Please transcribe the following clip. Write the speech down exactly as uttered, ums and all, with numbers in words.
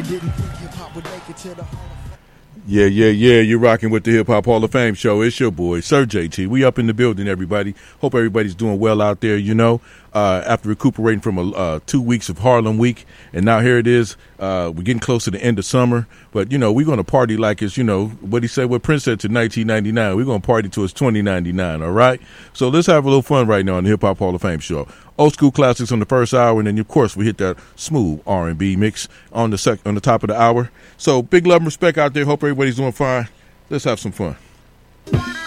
Didn't think hip hop would make it to the Hall of Fame. Yeah, yeah, yeah. You're rocking with the Hip Hop Hall of Fame show. It's your boy, Sir J T. We up in the building, everybody. Hope everybody's doing well out there, you know, uh, after recuperating from a, uh, two weeks of Harlem Week. And now here it is. Uh, we're getting close to the end of summer. But, you know, we're going to party like it's, you know, what he said, what Prince said to nineteen ninety-nine. We're going to party till it's twenty ninety-nine, all right? So let's have a little fun right now on the Hip Hop Hall of Fame show. Old school classics on the first hour, and then, of course, we hit that smooth R and B mix on the sec- on the top of the hour. So big love and respect out there. Hope everybody's doing fine. Let's have some fun.